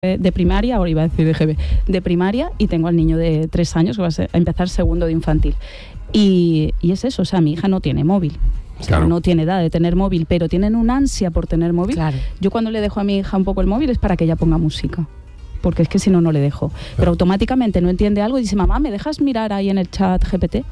de primaria, ahora iba a decir de GB, de primaria, y tengo al niño de 3 años que va a empezar segundo de infantil. Y es eso, o sea, mi hija no tiene móvil. O sea, no tiene edad de tener móvil, pero tienen un ansia por tener móvil. Claro. Yo cuando le dejo a mi hija un poco el móvil es para que ella ponga música, porque es que si no, no le dejo. Pero automáticamente no entiende algo y dice, mamá, ¿me dejas mirar ahí en el chat GPT?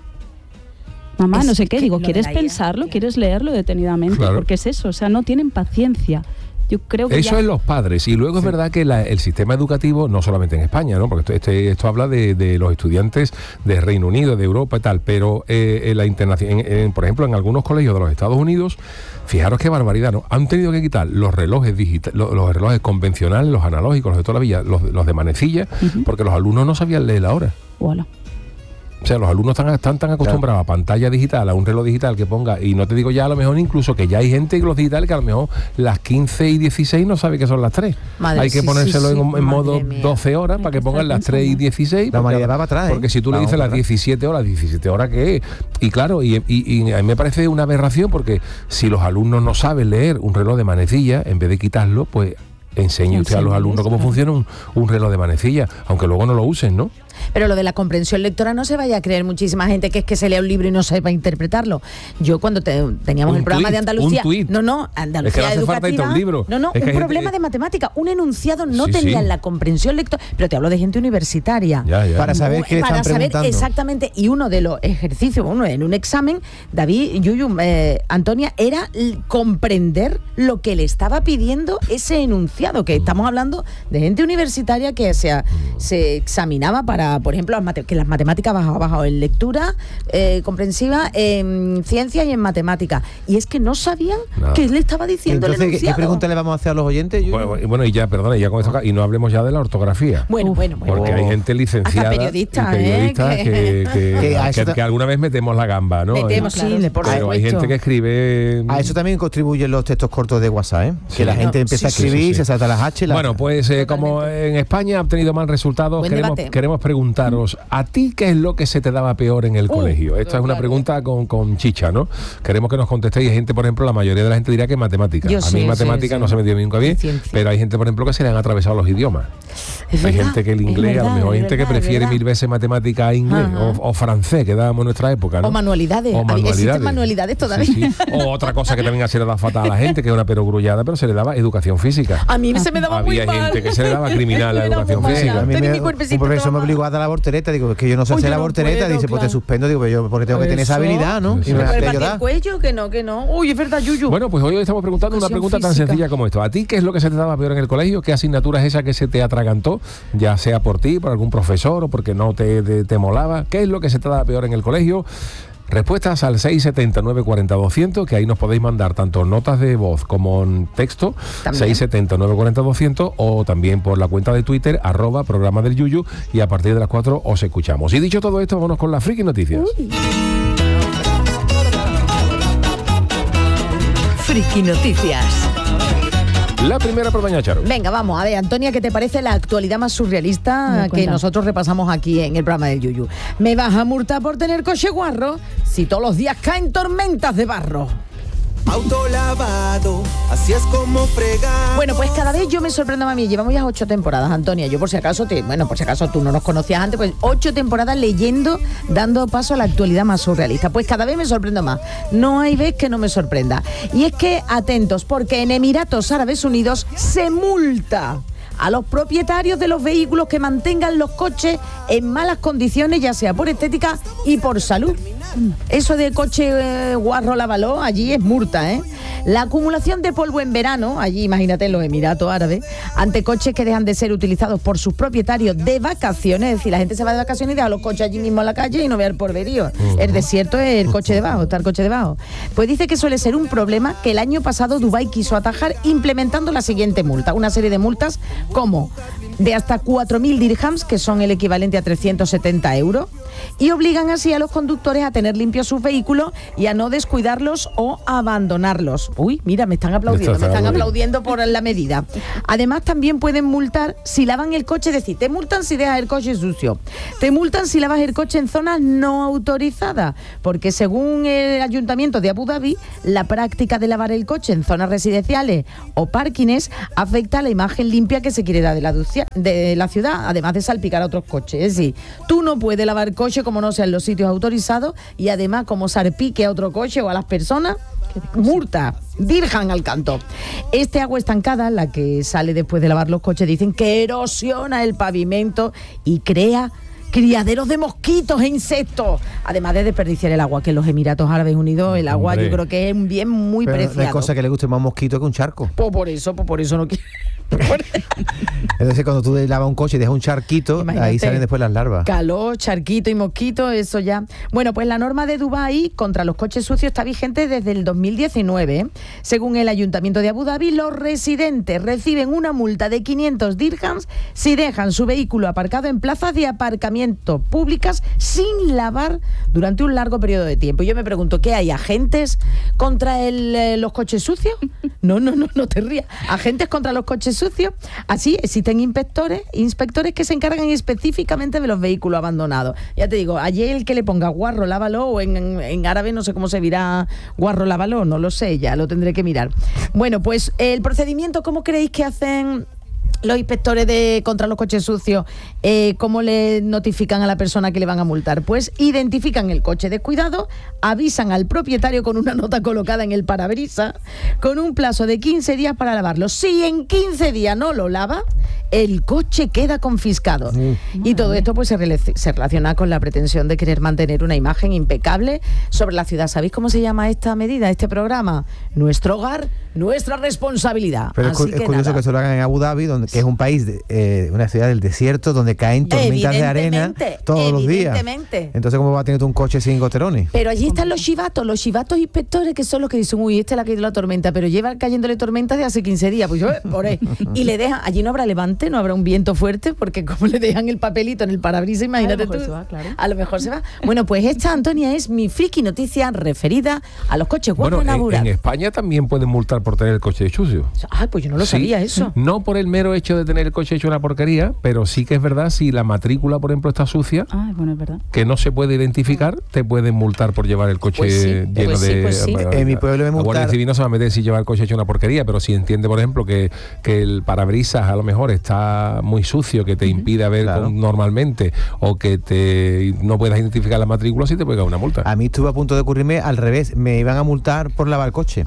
Mamá, no sé qué. Digo, ¿quieres pensarlo? ¿Quieres leerlo detenidamente? Claro. Porque es eso, o sea, no tienen paciencia. Yo creo que eso es los padres. Y luego es verdad que el sistema educativo, no solamente en España, ¿no? Porque esto habla de los estudiantes de Reino Unido, de Europa y tal, pero la internación, por ejemplo, en algunos colegios de los Estados Unidos, fijaros qué barbaridad, ¿no? Han tenido que quitar los relojes digitales, los relojes convencionales, los analógicos, los de toda la vida, los de manecilla, porque los alumnos no sabían leer la hora. Voilà. O sea, los alumnos están tan acostumbrados a pantalla digital, a un reloj digital que ponga, y no te digo ya a lo mejor incluso que ya hay gente en los digitales que a lo mejor las 15 y 16 no sabe que son las 3. Hay que ponérselo en modo 12 horas para que pongan las 3 y 16. La humanidad va para atrás. Porque si tú le dices las 17 horas, ¿qué es? Y claro, y a mí me parece una aberración, porque si los alumnos no saben leer un reloj de manecilla, en vez de quitarlo, pues enseñe usted a los alumnos cómo funciona un reloj de manecilla, aunque luego no lo usen, ¿no? Pero lo de la comprensión lectora no se vaya a creer muchísima gente que es que se lea un libro y no sepa interpretarlo. Yo cuando teníamos el programa de Andalucía, Andalucía es que no hace educativa, falta un libro. Un problema de matemática, un enunciado no tenían la comprensión lectora, pero te hablo de gente universitaria. Ya. Para saber qué están preguntando. Exactamente, y uno de los ejercicios, en un examen, David, Yuyu, Antonia, era comprender lo que le estaba pidiendo ese enunciado, que estamos hablando de gente universitaria que se examinaba para, por ejemplo, que las matemáticas bajado en lectura comprensiva, en ciencia y en matemáticas. Y es que no sabían qué le estaba diciendo. Entonces, el enunciado. ¿qué pregunta le vamos a hacer a los oyentes? Bueno, y ya con esto, y no hablemos ya de la ortografía. Bueno. Porque hay gente licenciada, periodistas que alguna vez metemos la gamba, ¿no? Pero hay gente que escribe. A eso también contribuyen los textos cortos de WhatsApp, ¿eh? Que la gente empieza a escribir, se salta las H. Bueno, pues como en España ha obtenido mal resultado, queremos preguntaros, ¿a ti qué es lo que se te daba peor en el colegio? Esta es una pregunta con chicha, ¿no? Queremos que nos contestéis. Hay gente, por ejemplo, la mayoría de la gente dirá que matemática. A mí matemática no se me dio nunca bien, pero hay gente, por ejemplo, que se le han atravesado los idiomas. Hay gente que el inglés, a lo mejor hay gente que prefiere 1000 veces matemática a inglés o francés, que dábamos en nuestra época, ¿no? O manualidades. Existen manualidades todavía. Sí. O otra cosa que también se le da fatal a la gente, que es una perogrullada, pero se le daba educación física. A mí se me daba muy mal. Había gente que se le daba criminal la educación física. A mí un profesor me obligó a dar la voltereta. Digo, es que yo no sé hacer la voltereta. Dice, pues te suspendo. Digo, yo porque tengo que tener esa habilidad, ¿no? Y me el cuello, que no. Uy, es verdad, Yuyu. Bueno, pues hoy estamos preguntando una pregunta tan sencilla como esto. ¿A ti qué es lo que se te daba peor en el colegio? ¿Qué asignatura es esa que se te atragantó? Ya sea por ti, por algún profesor o porque no te molaba. ¿Qué es lo que se te daba peor en el colegio? Respuestas al 679 40 200, que ahí nos podéis mandar tanto notas de voz como en texto, 679 40 200, o también por la cuenta de Twitter, @programa del Yuyu, y a partir de las 4 os escuchamos. Y dicho todo esto, vámonos con las friki noticias. Friki noticias. La primera por Doña Charo. Venga, vamos, a ver, Antonia, ¿qué te parece la actualidad más surrealista que nosotros repasamos aquí en el programa del Yuyu? ¿Me vas a multar por tener coche guarro si todos los días caen tormentas de barro? Autolavado, así es como fregar. Bueno, pues cada vez yo me sorprendo más. Llevamos ya 8 temporadas, Antonia. Yo por si acaso tú no nos conocías antes, pues 8 temporadas leyendo, dando paso a la actualidad más surrealista. Pues cada vez me sorprendo más. No hay vez que no me sorprenda. Y es que, atentos, porque en Emiratos Árabes Unidos se multa a los propietarios de los vehículos que mantengan los coches en malas condiciones, ya sea por estética y por salud. Eso de coche guarro lávalo, allí es multa, ¿eh? La acumulación de polvo en verano, allí imagínate en los Emiratos Árabes, ante coches que dejan de ser utilizados por sus propietarios de vacaciones, es decir, la gente se va de vacaciones y deja los coches allí mismo en la calle y no ve el porverío. El desierto es el coche debajo, está el coche debajo. Pues dice que suele ser un problema que el año pasado Dubái quiso atajar implementando la siguiente multa, una serie de multas como de hasta 4.000 dirhams, que son el equivalente a 370 euros, y obligan así a los conductores a a tener limpios sus vehículos y a no descuidarlos o abandonarlos. Uy, mira, me están aplaudiendo por la medida. Además, también pueden multar si lavan el coche, es decir, te multan si dejas el coche sucio, te multan si lavas el coche en zonas no autorizadas, porque según el Ayuntamiento de Abu Dhabi, la práctica de lavar el coche en zonas residenciales o parkings afecta a la imagen limpia que se quiere dar de la ciudad, además de salpicar a otros coches. Es decir, tú no puedes lavar el coche como no sea en los sitios autorizados y además como salpique a otro coche o a las personas, multa, dirham al canto. Este agua estancada, la que sale después de lavar los coches, dicen que erosiona el pavimento y crea criaderos de mosquitos e insectos, además de desperdiciar el agua, que en los Emiratos Árabes Unidos el agua, yo creo que es un bien muy preciado. No hay cosa que le guste más mosquito que un charco. Pues por eso no quiero. Entonces, cuando tú lavas un coche y dejas un charquito, imagínate, ahí salen después las larvas. Calor, charquito y mosquito, eso ya. Bueno, pues la norma de Dubái contra los coches sucios está vigente desde el 2019. Según el Ayuntamiento de Abu Dhabi, los residentes reciben una multa de 500 dirhams si dejan su vehículo aparcado en plazas de aparcamiento públicas sin lavar durante un largo periodo de tiempo. Y yo me pregunto, ¿qué hay? ¿Agentes contra los coches sucios? No te rías. ¿Agentes contra los coches sucios? Así existen inspectores que se encargan específicamente de los vehículos abandonados. Ya te digo, ayer el que le ponga guarro lávalo, o en árabe no sé cómo se dirá guarro lávalo, no lo sé, ya lo tendré que mirar. Bueno, pues el procedimiento, ¿cómo creéis que hacen los inspectores contra los coches sucios? ¿Cómo le notifican a la persona que le van a multar? Pues identifican el coche descuidado, avisan al propietario con una nota colocada en el parabrisas, con un plazo de 15 días para lavarlo. Si en 15 días no lo lava, el coche queda confiscado. Y todo esto pues se relaciona con la pretensión de querer mantener una imagen impecable sobre la ciudad. ¿Sabéis cómo se llama esta medida, este programa? Nuestro hogar, nuestra responsabilidad. Pero es curioso que se lo hagan en Abu Dhabi, que es un país, una ciudad del desierto, donde caen tormentas de arena todos los días. Entonces, ¿cómo va a tener tú un coche sin goterones? Pero allí están los chivatos inspectores, que son los que dicen, uy, esta es la que ha ido la tormenta, pero lleva cayéndole tormentas de hace 15 días, pues yo, por ahí. Y le dejan, allí no habrá levante, no habrá un viento fuerte, porque como le dejan el papelito en el parabrisas, imagínate tú. A lo mejor se va. Bueno, pues esta, Antonia, es mi friki noticia referida a los coches guapos en Abu Dhabi. En España también pueden multar por tener el coche sucio. Pues yo no lo sabía eso. No por el mero hecho de tener el coche hecho una porquería, pero sí que es verdad, si la matrícula, por ejemplo, está sucia, bueno, es verdad, que no se puede identificar, te pueden multar por llevar el coche lleno de... En mi pueblo me multaron. La Guardia Civil no se va a meter si lleva el coche hecho una porquería, pero si entiende, por ejemplo, que el parabrisas a lo mejor está muy sucio, que te impide ver normalmente, o que no puedas identificar la matrícula, sí te puede caer una multa. A mí estuvo a punto de ocurrirme al revés, me iban a multar por lavar el coche.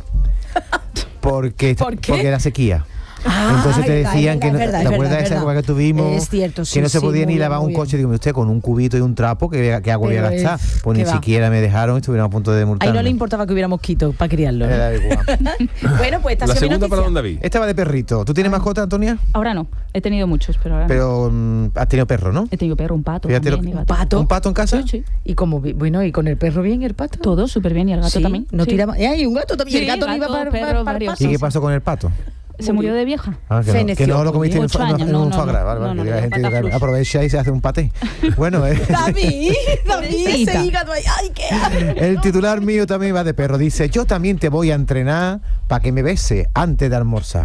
Porque era sequía. Entonces te decían que ¿te acuerdas de esa época que tuvimos? Es cierto, que no se podía ni lavar un coche. Digo, usted con un cubito y un trapo, ¿qué agua voy a gastar? Pues ni siquiera me dejaron, estuvieron a punto de multarme. Ahí no le importaba que hubiera mosquitos para criarlo, ¿no? Bueno, pues esta la segunda para don David. Esta va de perrito. ¿Tú tienes mascota, Antonia? Ahora no, he tenido muchos, pero ahora no. Has tenido perro, ¿no? He tenido perro, un pato. Fíjate, también, ¿Un pato? ¿Un pato en casa? Sí. Y y con el perro bien, el pato. Todo súper bien, y el gato también. No tiraba. Y un gato también. Sí, el gato no iba para varios. ¿Y qué pasó con el pato? Se murió de vieja. Que no lo comiste en un foie gras, ¿vale? La gente aprovecha y se hace un paté. Bueno, David, ese hígado ahí, ¡ay, qué! El titular mío también va de perro. Dice, yo también te voy a entrenar para que me bese antes de almorzar.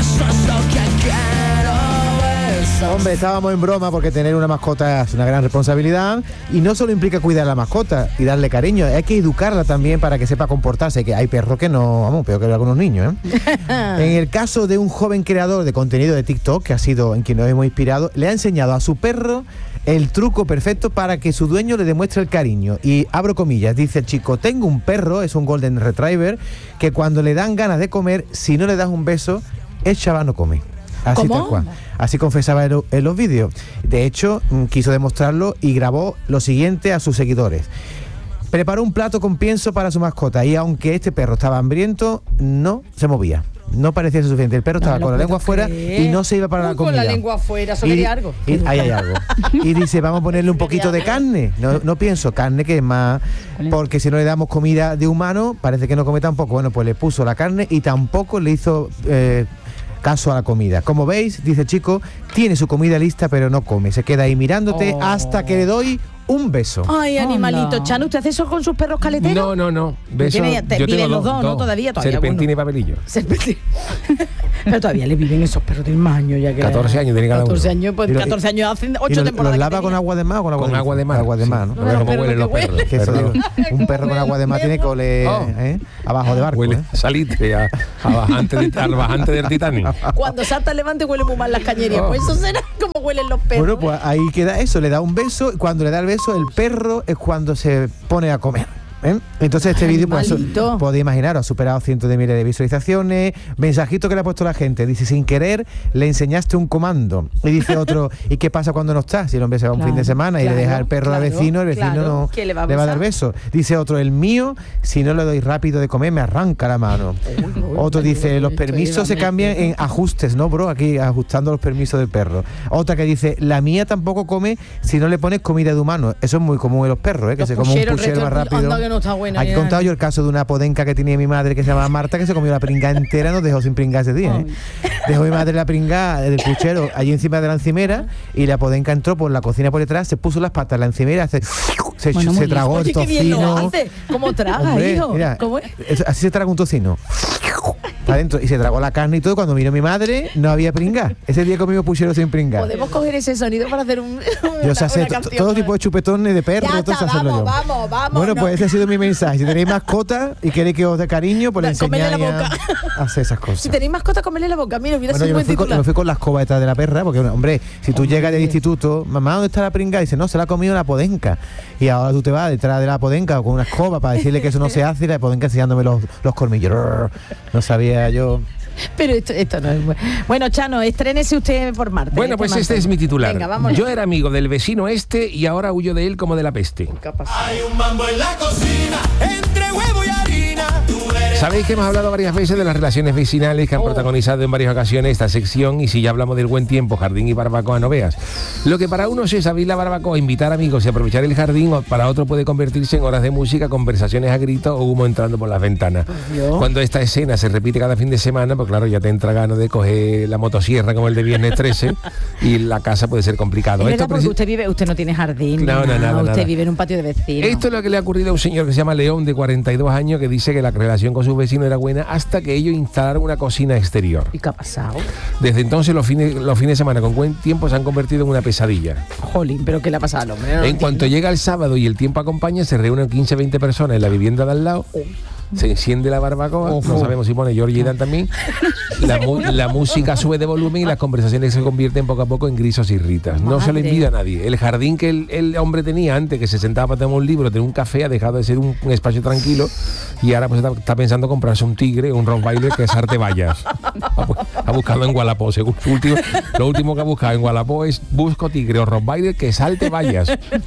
Hombre, estábamos en broma porque tener una mascota es una gran responsabilidad y no solo implica cuidar a la mascota y darle cariño, hay que educarla también para que sepa comportarse, que hay perros que no, peor que algunos niños, En el caso de un joven creador de contenido de TikTok, que ha sido en quien nos hemos inspirado, le ha enseñado a su perro el truco perfecto para que su dueño le demuestre el cariño. Y abro comillas, dice el chico, tengo un perro, es un Golden Retriever, que cuando le dan ganas de comer, si no le das un beso, el chaval no come. Así tal cual. Así confesaba en los vídeos. De hecho, quiso demostrarlo y grabó lo siguiente a sus seguidores. Preparó un plato con pienso para su mascota y aunque este perro estaba hambriento, no se movía. No parecía suficiente. El perro estaba con la lengua afuera y no se iba para la comida. Con la lengua afuera, eso quería algo. Ahí hay algo. Y dice, vamos a ponerle un poquito de carne. No pienso, carne que es más... Porque si no le damos comida de humano, parece que no come tampoco. Bueno, pues le puso la carne y tampoco le hizo... caso a la comida. Como veis, dice el chico, tiene su comida lista pero no come, se queda ahí mirándote hasta que le doy un beso. Ay, animalito. Chano, ¿usted hace eso con sus perros caleteros? No. Beso, yo viven tengo los dos, ¿no? Todavía. Serpentina y papelillo. Pero todavía le viven esos perros del maño, ya que 14 años tiene cada 14 uno. años, pues 14 años hacen 8 temporadas. ¿Los lava con agua de mar o con agua con de agua de mar? Agua de mar, ¿no? No, cómo huelen los perros. Que eso digo, un perro con agua de mar tiene que oler abajo de barco. Huele salitre a bajante del Titanic. Cuando salta el levante huele muy mal las cañerías. Pues eso será como huelen los perros. Bueno, pues ahí queda eso, le da un beso, y cuando le da el beso, el perro es cuando se pone a comer. Entonces este vídeo, pues, podéis imaginaros, ha superado cientos de miles de visualizaciones. Mensajito que le ha puesto la gente, dice: sin querer le enseñaste un comando. Y dice otro: ¿y qué pasa cuando no estás? Si el hombre se va un fin de semana y le deja el perro al vecino, el vecino no le va a dar beso. Dice otro: el mío, si no le doy rápido de comer, me arranca la mano. Otro dice: los permisos se cambian en ajustes, ¿no, bro? Aquí ajustando los permisos del perro. Otra que dice: la mía tampoco come si no le pones comida de humano. Eso es muy común en los perros, que se come un puchero más rápido. Aquí he contado yo el caso de una podenca que tenía mi madre, que se llamaba Marta, que se comió la pringa entera, nos dejó sin pringar ese día. Dejó mi madre la pringa del puchero allí encima de la encimera, y la podenca entró por la cocina por detrás, se puso las patas en la encimera, se tragó el tocino. ¿Cómo traga, hombre, hijo? Mira, ¿Cómo es? Así se traga un tocino. Para adentro, y se tragó la carne y todo. Cuando vino mi madre no había pringa. Ese día comimos puchero sin pringa. Podemos coger ese sonido para hacer yo sé hacer todo tipo de chupetones de perro. Vamos. Bueno, pues ese ha sido mi mensaje. Si tenéis mascota y queréis que os dé cariño, pues le enseñáis a hacer esas cosas. Si tenéis mascota, comerle la boca. Mira, yo me fui con la escoba detrás de la perra, porque, hombre, si tú llegas del instituto, mamá, ¿dónde está la pringa? Y dice: no, se la ha comido la podenca. Y ahora tú te vas detrás de la podenca con una escoba para decirle que eso no se hace, y la podenca enseñándome los colmillos. No sabía yo. Pero esto no es bueno. Chano, estrénese usted por Marte. Bueno, pues este es mi titular. Venga, vámonos. Yo era amigo del vecino y ahora huyo de él como de la peste. Hay un mambo en la cocina, entre huevo y harina. Sabéis que hemos hablado varias veces de las relaciones vecinales que han protagonizado en varias ocasiones esta sección, y si ya hablamos del buen tiempo, jardín y barbacoa, no veas. Lo que para unos es abrir la barbacoa, invitar amigos y aprovechar el jardín, para otro puede convertirse en horas de música, conversaciones a gritos o humo entrando por las ventanas. Cuando esta escena se repite cada fin de semana, pues claro, ya te entra ganas de coger la motosierra como el de viernes 13 y la casa puede ser complicado. Esto porque usted no tiene jardín, nada. Usted vive en un patio de vecinos. Esto es lo que le ha ocurrido a un señor que se llama León, de 42 años, que dice que la relación con sus vecinos era buena hasta que ellos instalaron una cocina exterior. ¿Y qué ha pasado? Desde entonces los fines de semana con buen tiempo se han convertido en una pesadilla. Jolín, ¿pero qué le ha pasado al hombre? En cuanto llega el sábado y el tiempo acompaña, se reúnen 15-20 personas en la vivienda de al lado. Se enciende la barbacoa, no sabemos si pone George Dan también. La música sube de volumen y las conversaciones se convierten poco a poco en grisos y ritas. No se le envidia a nadie. El jardín que el hombre tenía antes, que se sentaba para tomar un libro, tener un café, ha dejado de ser un espacio tranquilo, y ahora pues está pensando comprarse un tigre, un rottweiler que sarte vallas. Ha buscado en Wallapop, según lo último que ha buscado en Wallapop es: busco tigre o rottweiler que salte vallas.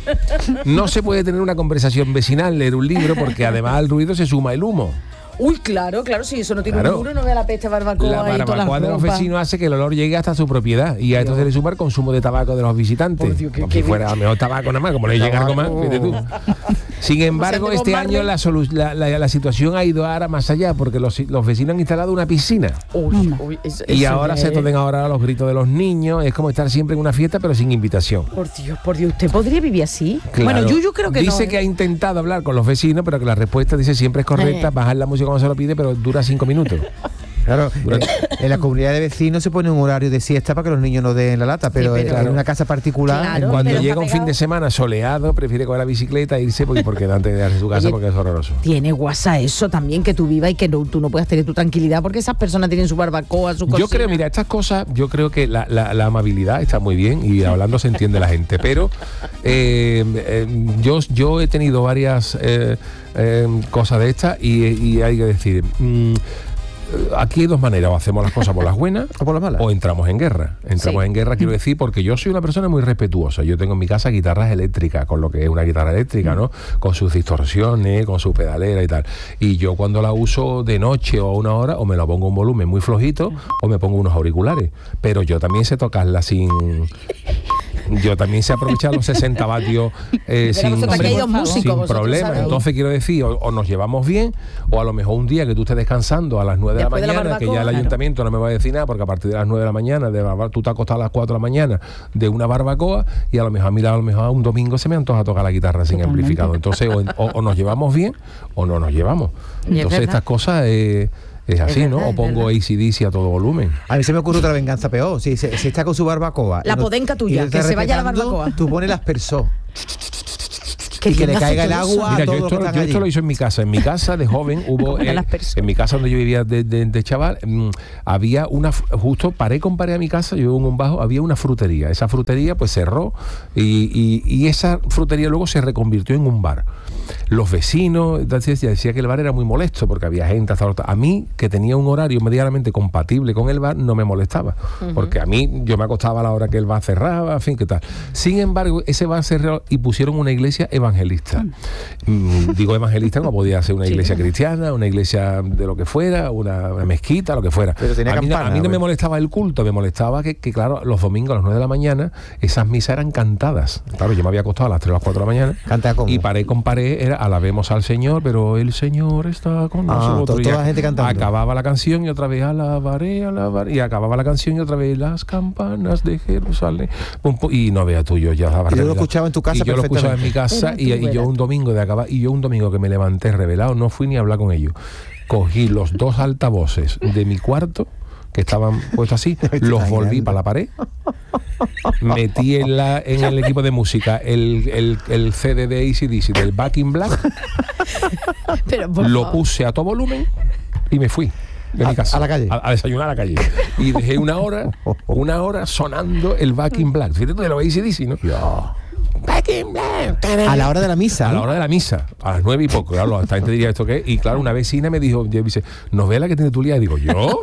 No se puede tener una conversación vecinal, leer un libro, porque además al ruido se suma el humo. Uy, claro, si eso no tiene un muro, no ve la peste barbacoa. La barbacoa de los vecinos hace que el olor llegue hasta su propiedad, y a esto se le suma el consumo de tabaco de los visitantes. Dios, como si fuera mejor tabaco nada más, como le llega algo más, fíjate tú. Sin embargo, este año la situación ha ido ahora más allá, porque los vecinos han instalado una piscina. Y ahora se tomen ahora los gritos de los niños. Es como estar siempre en una fiesta, pero sin invitación. Por Dios, ¿usted podría vivir así? Claro. Bueno, yo creo que dice no. Que ha intentado hablar con los vecinos, pero que la respuesta, dice, siempre es correcta, bajar la música cuando se lo pide, pero dura 5 minutos. Claro, en la comunidad de vecinos se pone un horario de siesta para que los niños no den la lata, pero en una casa particular, cuando llega un fin de semana soleado, prefiere coger la bicicleta e irse porque antes de darse su casa. Oye, porque es horroroso. Tiene guasa eso también, que tú vivas y que tú no puedas tener tu tranquilidad, porque esas personas tienen su barbacoa, su cocina. Yo creo, mira, estas cosas, yo creo que la amabilidad está muy bien y hablando se entiende la gente, pero yo he tenido varias cosas de estas y hay que decir... aquí hay dos maneras: o hacemos las cosas por las buenas o por las malas, o entramos en guerra. En guerra, quiero decir, porque yo soy una persona muy respetuosa. Yo tengo en mi casa guitarras eléctricas, con lo que es una guitarra eléctrica, ¿no? Con sus distorsiones, con su pedalera y tal. Y yo cuando la uso de noche o a una hora, o me la pongo un volumen muy flojito, o me pongo unos auriculares. Pero yo también sé tocarla sin Yo también sé aprovechar los 60 vatios sin problema. Entonces quiero decir, o nos llevamos bien, o a lo mejor un día que tú estés descansando a las 9 Después de la mañana, que ya el ayuntamiento no me va a decir nada, porque a partir de las 9 de la mañana, tú te acostas a las 4 de la mañana de una barbacoa, y a lo mejor un domingo se me antoja tocar la guitarra sin amplificador. Entonces, o nos llevamos bien, o no nos llevamos. Entonces estas cosas... Es así, verdad, ¿no? O pongo AC/DC a todo volumen. A mí se me ocurre otra venganza peor. Si está con su barbacoa... La podenca tuya, que se vaya a la barbacoa. Tú pones las personas. Y que le caiga el agua. Mira, yo esto lo hice en mi casa. En mi casa de joven hubo... en mi casa donde yo vivía de chaval, había una... Justo paré a mi casa, yo vivo en un bajo, había una frutería. Esa frutería pues cerró y esa frutería luego se reconvirtió en un bar. Los vecinos decía que el bar era muy molesto porque había gente hasta a mí, que tenía un horario medianamente compatible con el bar, no me molestaba. Porque a mí, yo me acostaba a la hora que el bar cerraba, en fin, ¿qué tal? Sin embargo, ese bar cerró y pusieron una iglesia evangelista. Digo evangelista, no podía ser una iglesia cristiana, una iglesia de lo que fuera, una mezquita, lo que fuera. Pero tenía a mí no me molestaba el culto, me molestaba que, claro, los domingos a las 9 de la mañana esas misas eran cantadas. Claro, yo me había acostado a las 3 o las 4 de la mañana. ¿Canta cómo? Y paré era alabemos al Señor, pero el Señor está con nosotros. Toda la gente cantando. Acababa la canción y otra vez alabaré, y acababa la canción y otra vez las campanas de Jerusalén. Y no veas tú, yo ya estaba revelado. Y yo lo escuchaba en tu casa. Y yo lo escuchaba en mi casa y yo un domingo que me levanté revelado, no fui ni a hablar con ellos. Cogí los 2 altavoces de mi cuarto que estaban puestos así, los volví para la pared, metí en el equipo de música el CD de AC/DC del Back in Black, lo puse a todo volumen y me fui de mi casa a la calle, a desayunar a la calle, y dejé una hora sonando el Back in Black. Fíjate de lo AC/DC, ¿no? Back in Black. A la hora de la misa, ¿no? A la hora de la misa, a las 9 y poco. Claro, esta gente diría esto qué. Y claro, una vecina me dijo, dice, ¿novela que tiene tu lía? Y digo, ¿yo?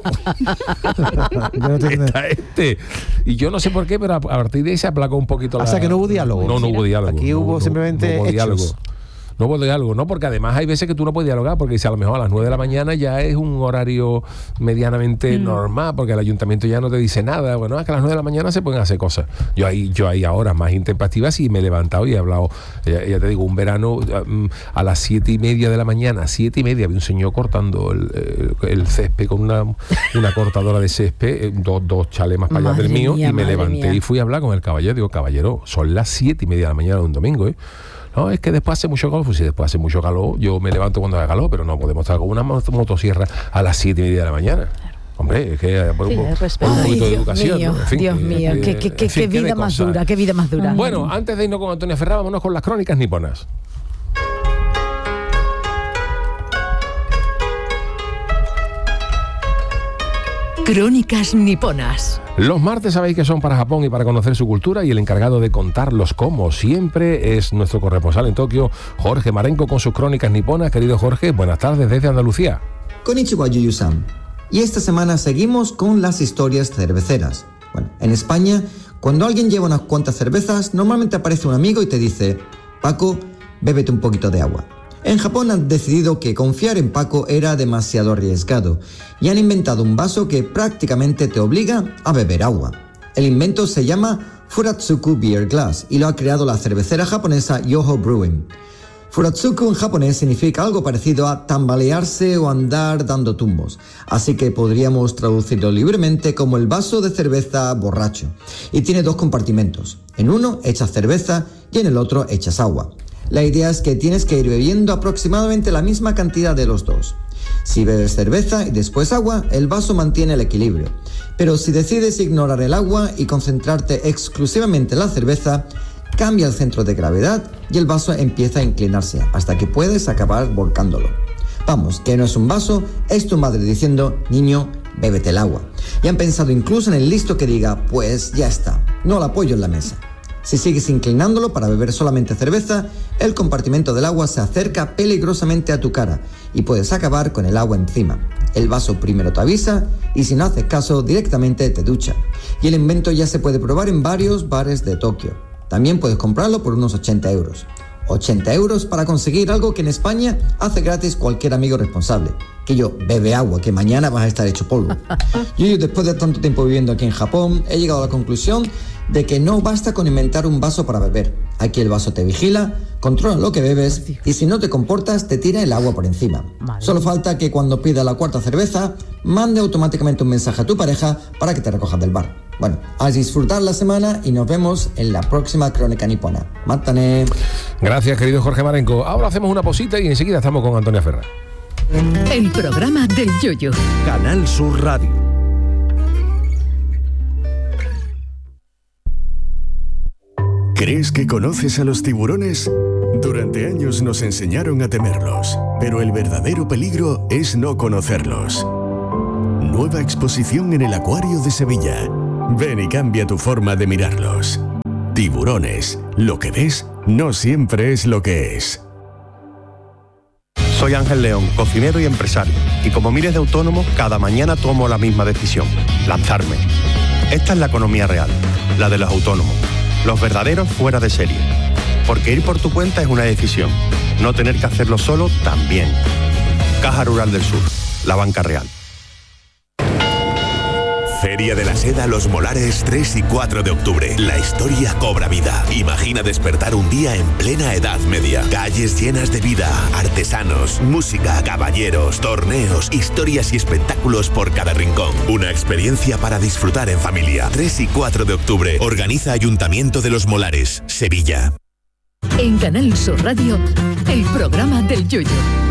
Y yo no sé por qué, pero a partir de ahí se aplacó un poquito O sea, que no hubo diálogo. No hubo diálogo. Aquí hubo simplemente diálogo. No puedo diálogo, ¿no? Porque además hay veces que tú no puedes dialogar, porque si a lo mejor a las 9 de la mañana ya es un horario medianamente normal, porque el ayuntamiento ya no te dice nada. Bueno, es que a las 9 de la mañana se pueden hacer cosas. Yo hay ahora más intempestivas y me he levantado y he hablado, ya te digo, un verano a las 7:30 de la mañana, 7:30, había un señor cortando el césped con una cortadora de césped, dos chales más para allá del mío, y me levanté y fui a hablar con el caballero. Digo, caballero, son las 7:30 de la mañana de un domingo, ¿eh? No, es que después hace mucho calor. Pues si después hace mucho calor, yo me levanto cuando haga calor, pero no podemos estar con una motosierra a las 7:30 de la mañana. Hombre, es que por un poquito de educación. Mío, ¿no? En fin, Dios mío, qué vida más dura, qué vida más dura. Bueno, antes de irnos con Antonia Ferrá, vámonos con las crónicas niponas. Crónicas niponas. Los martes sabéis que son para Japón y para conocer su cultura, y el encargado de contarlos como siempre es nuestro corresponsal en Tokio, Jorge Marenco, con sus crónicas niponas. Querido Jorge, buenas tardes desde Andalucía. Konnichiwa, Yuyu-san. Y esta semana seguimos con las historias cerveceras. Bueno, en España, cuando alguien lleva unas cuantas cervezas, normalmente aparece un amigo y te dice: Paco, bébete un poquito de agua. En Japón han decidido que confiar en Paco era demasiado arriesgado y han inventado un vaso que prácticamente te obliga a beber agua. El invento se llama Furatsuku Beer Glass y lo ha creado la cervecera japonesa Yoho Brewing. Furatsuku en japonés significa algo parecido a tambalearse o andar dando tumbos, así que podríamos traducirlo libremente como el vaso de cerveza borracho. Y tiene 2 compartimentos. En uno echas cerveza y en el otro echas agua. La idea es que tienes que ir bebiendo aproximadamente la misma cantidad de los dos. Si bebes cerveza y después agua, el vaso mantiene el equilibrio. Pero si decides ignorar el agua y concentrarte exclusivamente en la cerveza, cambia el centro de gravedad y el vaso empieza a inclinarse hasta que puedes acabar volcándolo. Vamos, que no es un vaso, es tu madre diciendo: niño, bébete el agua. Y han pensado incluso en el listo que diga: pues ya está, no lo apoyo en la mesa. Si sigues inclinándolo para beber solamente cerveza, el compartimento del agua se acerca peligrosamente a tu cara y puedes acabar con el agua encima. El vaso primero te avisa y si no haces caso directamente te ducha. Y el invento ya se puede probar en varios bares de Tokio. También puedes comprarlo por unos 80 euros. 80 euros para conseguir algo que en España hace gratis cualquier amigo responsable. Que yo, bebe agua, que mañana vas a estar hecho polvo. Yo, después de tanto tiempo viviendo aquí en Japón, he llegado a la conclusión de que no basta con inventar un vaso para beber. Aquí el vaso te vigila, controla lo que bebes y si no te comportas te tira el agua por encima. Solo falta que cuando pida la cuarta cerveza, mande automáticamente un mensaje a tu pareja para que te recojas del bar. Bueno, a disfrutar la semana y nos vemos en la próxima Crónica Nipona. ¡Mátane! Gracias, querido Jorge Marenco. Ahora hacemos una pausita y enseguida estamos con Antonia Ferrer. El programa del Yoyo. Canal Sur Radio. ¿Crees que conoces a los tiburones? Durante años nos enseñaron a temerlos, pero el verdadero peligro es no conocerlos. Nueva exposición en el Acuario de Sevilla. Ven y cambia tu forma de mirarlos. Tiburones. Lo que ves no siempre es lo que es. Soy Ángel León, cocinero y empresario. Y como miles de autónomos, cada mañana tomo la misma decisión: lanzarme. Esta es la economía real, la de los autónomos. Los verdaderos fuera de serie. Porque ir por tu cuenta es una decisión. No tener que hacerlo solo también. Caja Rural del Sur, la banca real. Feria de la Seda Los Molares 3 y 4 de octubre. La historia cobra vida. Imagina despertar un día en plena Edad Media. Calles llenas de vida, artesanos, música, caballeros, torneos, historias y espectáculos por cada rincón. Una experiencia para disfrutar en familia. 3 y 4 de octubre. Organiza Ayuntamiento de Los Molares, Sevilla. En Canal Sur Radio, el programa del Yoyo.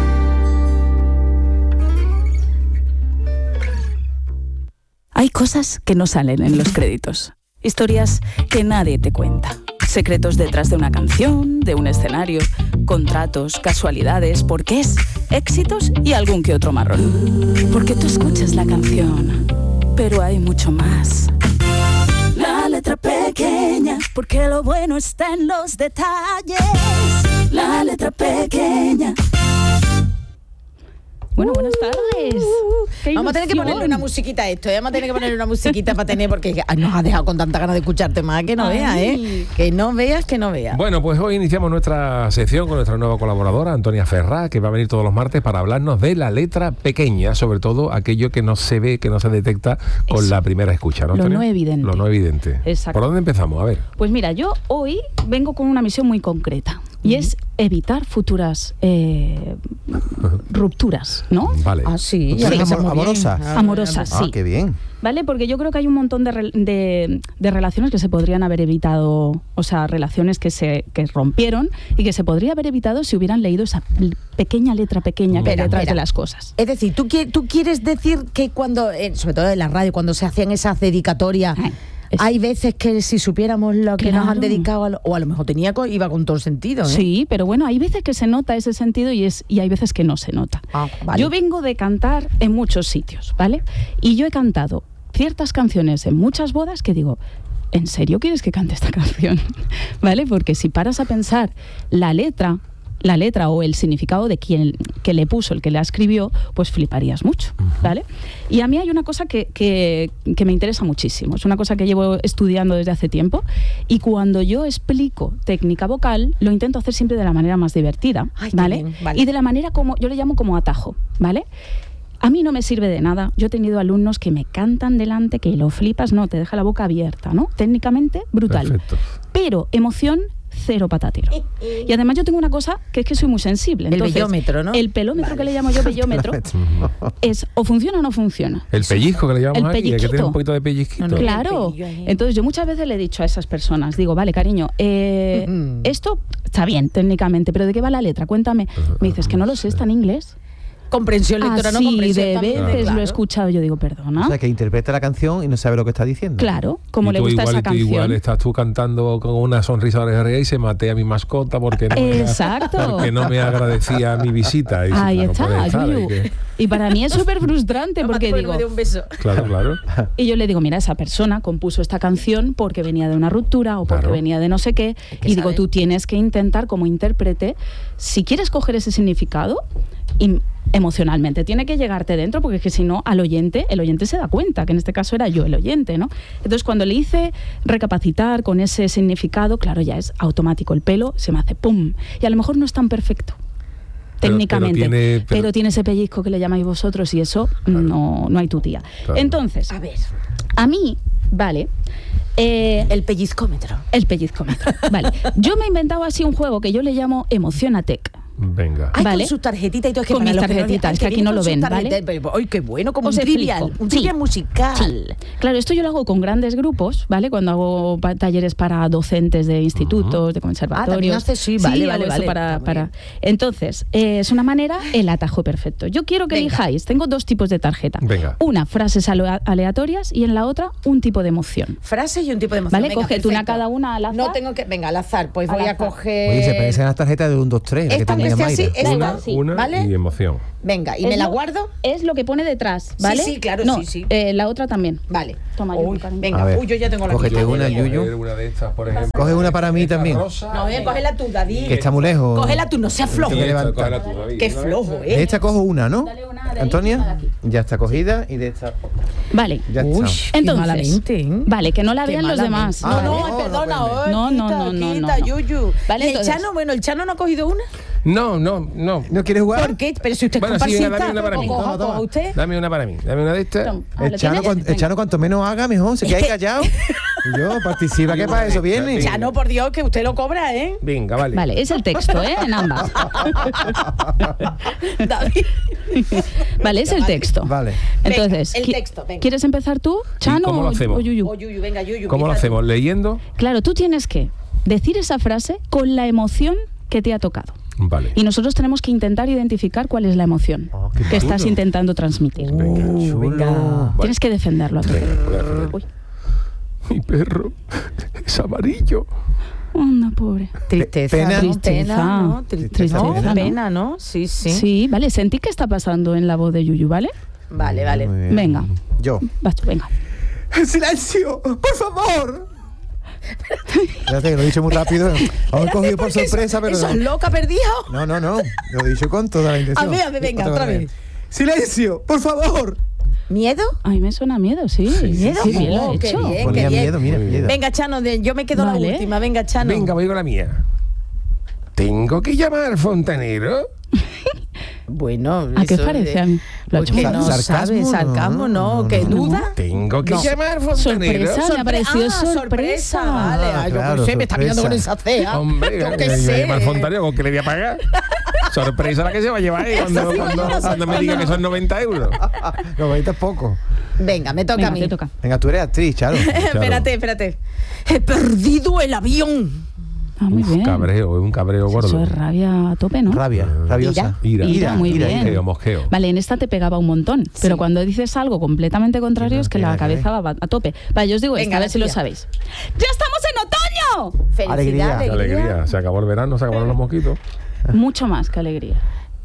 Hay cosas que no salen en los créditos. Historias que nadie te cuenta. Secretos detrás de una canción, de un escenario, contratos, casualidades, porqués, éxitos y algún que otro marrón. Porque tú escuchas la canción, pero hay mucho más. La letra pequeña, porque lo bueno está en los detalles. La letra pequeña. Bueno, buenas tardes. Vamos a tener que ponerle una musiquita a esto, vamos a tener que ponerle una musiquita para tener, porque nos has dejado con tanta ganas de escucharte más, que no veas, que no veas. Bueno, pues hoy iniciamos nuestra sección con nuestra nueva colaboradora, Antonia Ferrá, que va a venir todos los martes para hablarnos de la letra pequeña, sobre todo aquello que no se ve, que no se detecta con la primera escucha, ¿no, Antonia? Lo no evidente. Lo no evidente. Exacto. ¿Por dónde empezamos? A ver. Pues mira, yo hoy vengo con una misión muy concreta y es evitar futuras rupturas, ¿no? Vale. Ah, sí. Amorosas, sí. Qué bien. ¿Vale? Porque yo creo que hay un montón de relaciones que se podrían haber evitado, o sea, relaciones que rompieron y que se podría haber evitado si hubieran leído esa pequeña letra pequeña que hay detrás de las cosas. Es decir, ¿tú quieres decir que cuando, sobre todo en la radio, cuando se hacían esas dedicatorias, hay veces que si supiéramos lo que nos han dedicado, o a lo mejor iba con todo el sentido, ¿eh? Sí, pero bueno, hay veces que se nota ese sentido y hay veces que no se nota. Vale. Yo vengo de cantar en muchos sitios, ¿vale? Y yo he cantado ciertas canciones en muchas bodas que digo, ¿en serio quieres que cante esta canción? ¿Vale? Porque si paras a pensar la letra o el significado de quien que le puso, el que la escribió, pues fliparías mucho, ¿vale? Y a mí hay una cosa que me interesa muchísimo, es una cosa que llevo estudiando desde hace tiempo, y cuando yo explico técnica vocal, lo intento hacer siempre de la manera más divertida, ¿vale? Vale. Y de la manera como, yo le llamo como atajo, ¿vale? A mí no me sirve de nada. Yo he tenido alumnos que me cantan delante, que lo flipas, no, te deja la boca abierta, ¿no? Técnicamente, brutal. Perfecto. Pero emoción, cero patatero. Y además yo tengo una cosa que es que soy muy sensible. Entonces, el bellómetro, ¿no? El pelómetro que le llamo yo bellómetro es o funciona o no funciona. El pellizco que le llamamos el aquí, hay que tener un poquito de pellizquito. No, claro. Entonces yo muchas veces le he dicho a esas personas, digo, vale, cariño, esto está bien técnicamente, pero ¿de qué va la letra? Cuéntame. Me dices que no lo sé, está en inglés. Comprensión lectora, no comprensión. De veces lo he escuchado, yo digo, perdona. O sea, que interpreta la canción y no sabe lo que está diciendo. Claro, como le gusta esa canción. Igual estás tú cantando con una sonrisa de rey y se maté a mi mascota porque no me agradecía mi visita. Y ahí está, y para mí es súper frustrante porque digo... un beso. Claro. Y yo le digo, mira, esa persona compuso esta canción porque venía de una ruptura o porque venía de no sé qué. Y digo, tú tienes que intentar como intérprete, si quieres coger ese significado y emocionalmente. Tiene que llegarte dentro, porque es que si no, el oyente se da cuenta, que en este caso era yo el oyente, ¿no? Entonces, cuando le hice recapacitar con ese significado, claro, ya es automático. El pelo se me hace ¡pum! Y a lo mejor no es tan perfecto técnicamente, pero tiene ese pellizco que le llamáis vosotros y eso no hay tu tía. Claro. Entonces, a mí, vale... el pellizcómetro. El pellizcómetro, vale. Yo me he inventado así un juego que yo le llamo Emocionatec. Venga. Ay, ¿vale? Con sus tarjetitas y todo. Con mis tarjetitas, que aquí no lo ven, ¿vale? Ay, qué bueno, como Os un trivial, explico. un trivial musical. Sí. Claro, esto yo lo hago con grandes grupos, ¿vale? Cuando hago talleres para docentes de institutos, de conservatorios. También haces, sí, vale. Para... Entonces, es una manera, el atajo perfecto. Yo quiero que elijáis, tengo 2 tipos de tarjeta. Venga. Una, frases aleatorias, y en la otra, un tipo de emoción. Frases y un tipo de emoción. ¿Vale? Coged una cada una al azar. No tengo que... Venga, al azar, pues voy a coger... Oye, se parecen las tarjetas de 1, 2, 3. La que Esta, tenía aunque sea Mayra. así, esta. Una ¿vale? y emoción. Venga, ¿y me la guardo? Es lo que pone detrás, ¿vale? Sí, claro, no, sí. La otra también. Vale. Toma, venga, yo ya tengo la Cógete una, Yuyu. Una de estas, por ejemplo. Coge una para mí también. No, cógela tú, David. Que está muy lejos. Cógela tú, no seas flojo. Cógela tú, David. Qué flojo, ¿eh? De esta cojo una, ¿no? Dale una de ahí, Antonia, una de aquí. ya está cogida y de esta... Vale. Ya está. Entonces, malamente, ¿eh? vale, que no la Qué vean los malamente. demás. No, perdona. No. Yuyu. Vale, ¿Y el entonces- Chano? Bueno, ¿el Chano no ha cogido una? No. ¿No quieres jugar? ¿Por qué? Pero si usted es Bueno, sí, comparsita, dame una para mí. coja usted. Dame una para mí. Dame una de estas. El Chano, cuanto menos haga, mejor. Se queda ahí callado. Y yo, participa, que para eso viene. Chano, por Dios, que usted lo cobra, ¿eh? Venga, vale. Vale, es el texto, ¿eh? En ambas. David. Vale, es el texto. Vale. Entonces, Venga, el texto, venga. ¿quieres empezar tú, Chano? cómo lo hacemos? O Yuyu? O Yuyu, venga, Yuyu. ¿Cómo lo hacemos? ¿Leyendo? Claro, tú tienes que decir esa frase con la emoción que te ha tocado. Vale. Y nosotros tenemos que intentar identificar cuál es la emoción que estás intentando transmitir. Venga. Tienes que defenderlo a tu perro. Uy, Mi perro es amarillo. anda, pobre. Tristeza, Pena. ¿no? Tristeza, Tristeza, ¿no? pena, ¿no? Sí. Sí, vale, sentí que está pasando en la voz de Yuyu, ¿vale? Vale. Muy bien. Venga, Yo. vas tú, venga. ¡Silencio! ¡Por favor! Espérate, que lo he dicho muy rápido. Lo he cogido por sorpresa, pero ¿Eso no. es loca perdido? No. Lo he dicho con toda la intención. A ver, venga, otra vez. ¡Silencio! ¡Por favor! ¿Miedo? A mí me suena miedo, sí. ¿Miedo? Sí, bien lo he Qué hecho. bien, Ponía qué bien. miedo, mira, miedo. Venga, Chano, yo me quedo Vale. la última. Venga, Chano. Venga, voy con la mía. ¿Tengo que llamar al fontanero? Bueno, ¿A qué eso parece? de- Lo ha hecho Porque muy no bien. sabe, sarcasmo, no, que duda. ¿Tengo que No. llamar al fontanero? Sorpresa, me ha parecido sorpresa. Vale, yo claro, no sé, me está mirando con esa sorpresa. cea. Hombre, yo yo qué voy a sé. llamar al fontanero, ¿con qué le voy a pagar? Sorpresa la que se va a llevar ahí cuando me diga que son 90 euros. Lo bonito es poco. Venga, me toca Venga, a mí. te toca. Venga, tú eres actriz, Charo. Espérate. He perdido el avión. Ah, muy bien. Un cabreo gordo. Eso es rabia a tope, ¿no? Rabiosa. Ira. Muy bien. Mosqueo. Vale, en esta te pegaba un montón, pero cuando dices algo completamente contrario es que la cabeza va a tope. Vale, yo os digo Venga, esta, a ver si lo tía. sabéis. ¡Ya estamos en otoño! Felicidad, Alegría. Alegría. Se acabó el verano, se acabaron los mosquitos. Mucho más que alegría.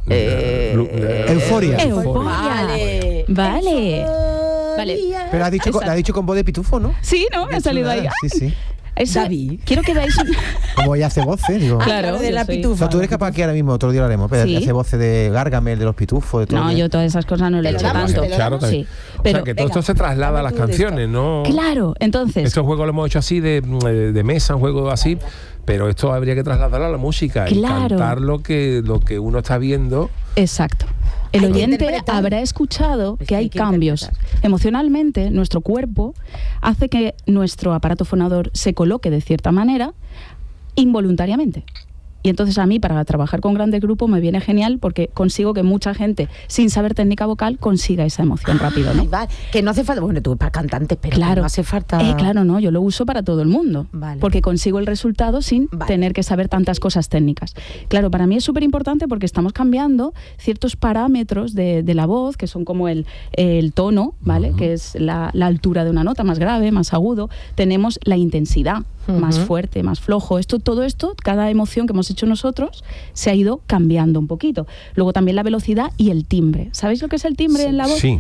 Euforia. Euforia. Vale. Pero ha dicho con voz de pitufo, ¿no? Sí, ¿no? Me ha salido ahí. Sí. Eso, David. quiero que veáis un... Como ella hace voces, digo. Claro, de yo la soy- pitufa. O sea, tú eres capaz que ahora mismo, otro día lo haremos, pero Sí. hace voces de Gargamel, de los pitufos, de todo. No, yo todas esas cosas no lo he Te lo hecho damos, tanto. te lo damos. Sí, O pero sea, que todo esto se traslada a las canciones, ¿no? claro, entonces, Estos juegos lo hemos hecho así de mesa, un juego así, pero esto habría que trasladarlo a la música y Claro. cantar lo que uno está viendo. exacto. El Hay que oyente interpretar. habrá escuchado Es que hay hay que cambios. interpretar. Emocionalmente, nuestro cuerpo hace que nuestro aparato fonador se coloque de cierta manera involuntariamente. Y entonces a mí, para trabajar con grandes grupos, me viene genial porque consigo que mucha gente, sin saber técnica vocal, consiga esa emoción rápido, ¿no? Ay, vale. Que no hace falta, bueno, tú para cantantes, pero Claro. no hace falta. Claro, no, yo lo uso para todo el mundo. Vale. Porque consigo el resultado sin Vale. tener que saber tantas cosas técnicas. Claro, para mí es súper importante porque estamos cambiando ciertos parámetros de la voz, que son como el tono, ¿vale? Que es la altura de una nota, más grave, más agudo. Tenemos la intensidad, más fuerte, más flojo. Todo esto, cada emoción que hemos hecho nosotros, se ha ido cambiando un poquito. Luego también la velocidad y el timbre. ¿Sabéis lo que es el timbre en la voz? Sí.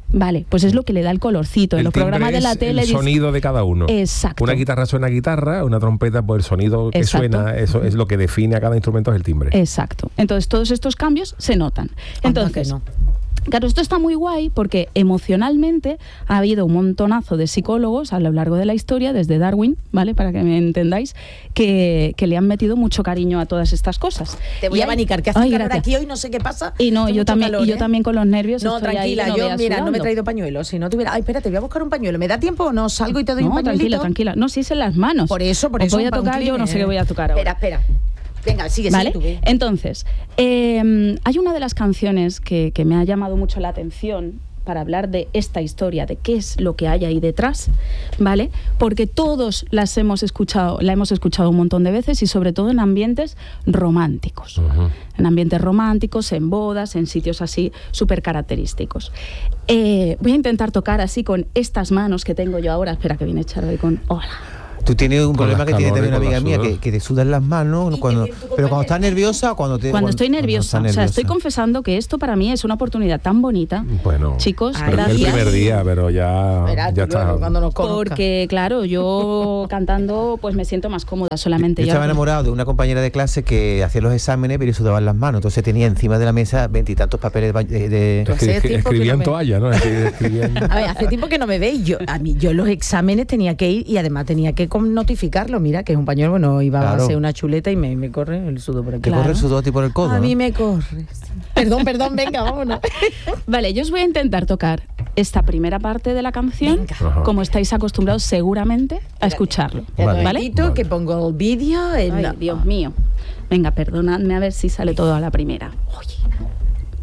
Vale, pues es lo que le da el colorcito. En los programas de la tele... El sonido de cada uno. Exacto. Una guitarra suena a guitarra, una trompeta, pues el sonido que suena, eso es lo que define a cada instrumento, es el timbre. Exacto. Entonces todos estos cambios se notan. Entonces... Claro, esto está muy guay porque emocionalmente ha habido un montonazo de psicólogos a lo largo de la historia, desde Darwin, ¿vale? Para que me entendáis, que le han metido mucho cariño a todas estas cosas. Te voy a abanicar, que hace calor aquí hoy, no sé qué pasa. Y no, yo también, calor, yo también con los nervios. No, tranquila, ahí, yo mira, no me he traído pañuelo. Si no tuviera, espérate, voy a buscar un pañuelo. ¿Me da tiempo o no? Salgo y te doy un pañuelito. Tranquila. No, si es en las manos. Por eso. Voy a tocar, yo no sé qué voy a tocar ahora. Espera. Venga, sigue, ¿vale? Sigue tú. Entonces, hay una de las canciones que me ha llamado mucho la atención para hablar de esta historia, de qué es lo que hay ahí detrás, ¿vale? Porque todos la hemos escuchado un montón de veces y sobre todo en ambientes románticos. En ambientes románticos, en bodas, en sitios así súper característicos. Voy a intentar tocar así con estas manos que tengo yo ahora. Espera, que viene Charo ahí con... Hola. Tú tienes un problema que tiene también una amiga mía, que te sudan las manos, pero cuando estás nerviosa, cuando estoy nerviosa. O sea, estoy confesando que esto para mí es una oportunidad tan bonita. Bueno, chicos, gracias. El primer día, pero ya está. Porque, claro, yo cantando pues me siento más cómoda solamente. Yo estaba enamorado de una compañera de clase que hacía los exámenes, pero sudaban las manos. Entonces tenía encima de la mesa 20 y tantos papeles de escribían toalla, ¿no? A ver, hace tiempo que no me veis. Yo los exámenes tenía que ir y además tenía que notificarlo, mira, que es un pañuelo, bueno, iba a hacer una chuleta y me corre el sudor por aquí. Te corre el sudor a ti por el codo, a mí me corre. Perdón, venga, vámonos. Vale, yo os voy a intentar tocar esta primera parte de la canción, como estáis acostumbrados seguramente a escucharlo. ¿Vale? Que pongo el vídeo. Ay, Dios mío. Venga, perdonadme a ver si sale todo a la primera. Oye.